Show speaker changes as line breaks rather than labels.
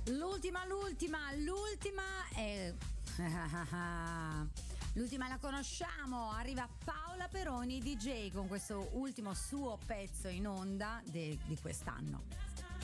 L'ultima è l'ultima la conosciamo, arriva Paola Peroni DJ con questo ultimo suo pezzo in onda di quest'anno.